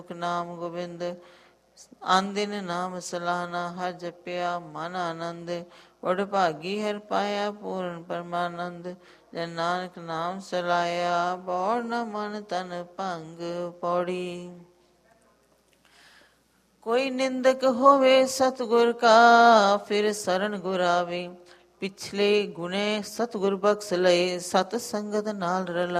ਨਾਮ ਗੋਬਿੰਦ ਆਂਦਿਨ ਨਾਮ ਸਲਾਹਨਾ, ਹਰ ਜਪਿਆ ਮਨ ਆਨੰਦ। ਵਡ ਭਾਗੀ ਹਰ ਪਾਇਆ ਪੂਰਨ ਪਰਮਾਨੰਦ, ਜਨ ਨਾਨਕ ਨਾਮ ਸਲਾਇਆ, ਬੌੜ ਨ ਮਨ ਤਨ ਭੰਗ। ਪੌੜੀ। ਕੋਈ ਨਿੰਦਕ ਹੋਵੇ ਸਤਿਗੁਰ ਕਾ, ਫਿਰ ਸਰਨ ਗੁਰ ਆਵੇ। ਪਿਛਲੇ ਗੁਣੇ ਸਤਿਗੁਰ ਬਖਸ਼ ਲਏ, ਸਤ ਸੰਗਤ ਨਾਲ ਰਲਾ